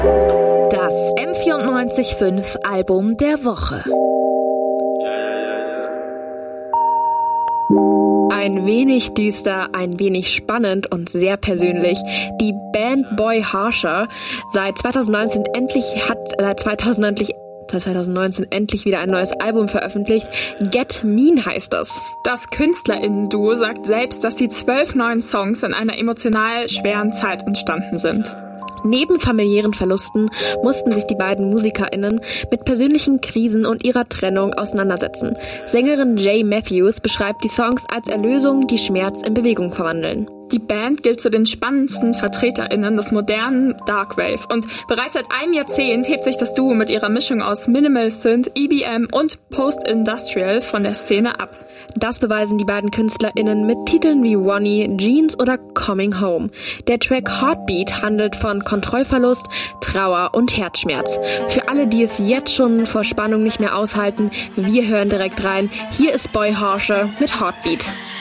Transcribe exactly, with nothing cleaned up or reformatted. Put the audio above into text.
Das M vierundneunzig Komma fünf Album der Woche. Ein wenig düster, ein wenig spannend und sehr persönlich. Die Band Boy Harsher seit zweitausendneunzehn endlich hat seit zweitausendneunzehn zweitausendneunzehn endlich wieder ein neues Album veröffentlicht. Get Mean heißt es. Das KünstlerInnen-Duo sagt selbst, dass die zwölf neuen Songs in einer emotional schweren Zeit entstanden sind. Neben familiären Verlusten mussten sich die beiden MusikerInnen mit persönlichen Krisen und ihrer Trennung auseinandersetzen. Sängerin Jay Matthews beschreibt die Songs als Erlösung, die Schmerz in Bewegung verwandeln. Die Band gilt zu den spannendsten VertreterInnen des modernen Darkwave und bereits seit einem Jahrzehnt hebt sich das Duo mit ihrer Mischung aus Minimal Synth, E B M und Post-Industrial von der Szene ab. Das beweisen die beiden KünstlerInnen mit Titeln wie Ronnie, Jeans oder Coming Home. Der Track Heartbeat handelt von Kontrollverlust, Trauer und Herzschmerz. Für alle, die es jetzt schon vor Spannung nicht mehr aushalten, wir hören direkt rein. Hier ist Boy Harsher mit Heartbeat.